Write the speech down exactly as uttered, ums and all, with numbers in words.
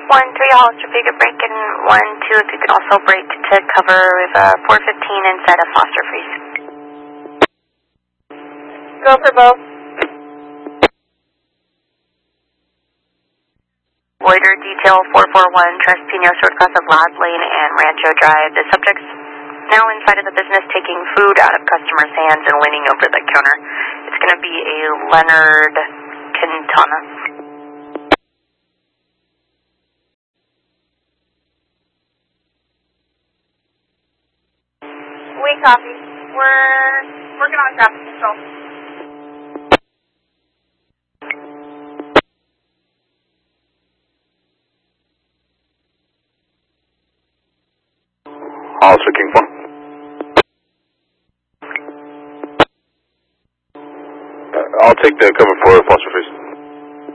one three, Hollister, if you could break in one two, if you can also break to cover with a four fifteen inside of Foster Freeze. Go for both. Loiter detail four four one, Trespino, short cross of Lad Lane and Rancho Drive. The subject's now inside of the business taking food out of customers' hands and leaning over the counter. It's going to be a Leonard Quintana. We copy. We're working on traffic control. Hollister, King four. Uh, I'll take the cover for Foster Freeze.